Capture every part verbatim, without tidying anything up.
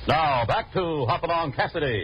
Now, back to Hopalong Cassidy.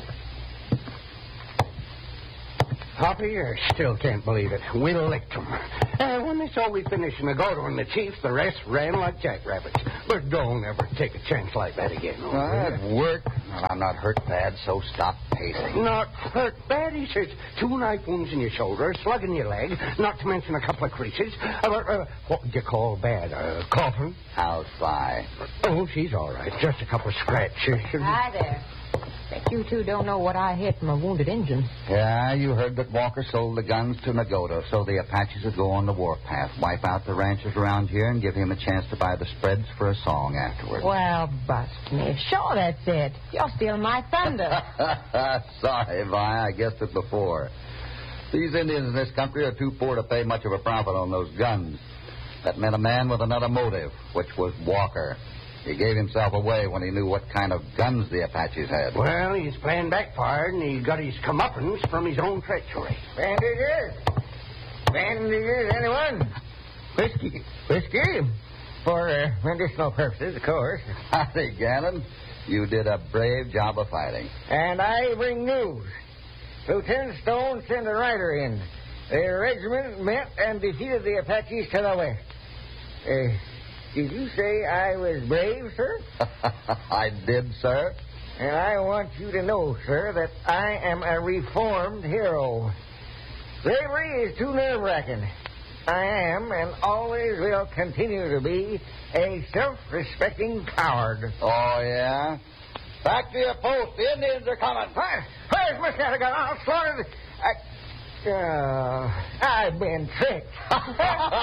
Hoppy, I still can't believe it. We licked them. Uh, when they saw we finished Nagoto and the chief, the rest ran like jackrabbits. But don't ever take a chance like that again. Well, that worked. Well, I'm not hurt bad, so stop pacing. Not hurt bad, he says. Two knife wounds in your shoulder, a slug in your leg, not to mention a couple of creases. Uh, uh, what would you call bad? Uh, coughing? How's Fly? Oh, she's all right. Just a couple of scratches. Hi there. Bet you two don't know what I hit from a wounded Injun. Yeah, you heard that Walker sold the guns to Nagoto, so the Apaches would go on the warpath, wipe out the ranchers around here, and give him a chance to buy the spreads for a song afterward. Well, bust me. Sure, that's it. You're stealing my thunder. Sorry, Vi, I guessed it before. These Indians in this country are too poor to pay much of a profit on those guns. That meant a man with another motive, which was Walker. He gave himself away when he knew what kind of guns the Apaches had. Well, his plan backfired, and he got his comeuppance from his own treachery. Bandages? Bandages, anyone? Whiskey. Whiskey? For uh, medicinal purposes, of course. Howdy, Gannon. You did a brave job of fighting. And I bring news. Lieutenant Stone sent a rider in. Their regiment met and defeated the Apaches to the west. Uh, did you say I was brave, sir? I did, sir. And I want you to know, sir, that I am a reformed hero. Bravery is too nerve-wracking. I am and always will continue to be a self-respecting coward. Oh, yeah? Back to your post. The Indians are coming. Where, where's Miss Scattergun? I'll slaughter the... I, uh, I've been tricked.